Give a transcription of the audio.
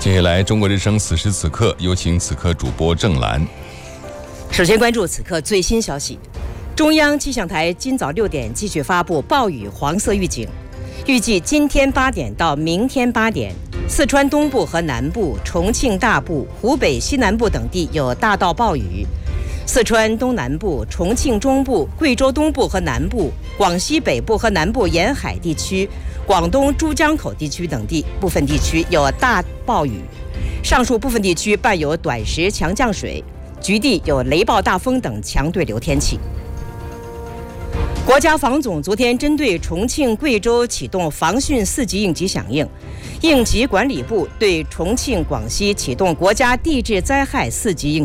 接下来，中国之声此时此刻有请此刻主播郑兰。 首先关注此刻最新消息，中央气象台今早6点继续发布暴雨黄色预警，预计今天8点到明天8点，四川东部和南部、重庆大部、湖北西南部等地有大到暴雨。四川东南部、重庆中部、贵州东部和南部、广西北部和南部沿海地区、广东珠江口地区等地部分地区有大暴雨，上述部分地区伴有短时强降水，局地有雷暴大风等强对流天气。国家防总昨天针对重庆、贵州启动防汛4级应急响应，应急管理部对重庆、广西启动国家地质灾害4级应急